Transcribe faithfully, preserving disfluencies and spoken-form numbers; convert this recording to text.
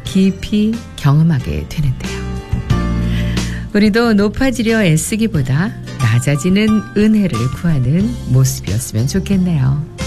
깊이 경험하게 되는데요. 우리도 높아지려 애쓰기보다 낮아지는 은혜를 구하는 모습이었으면 좋겠네요.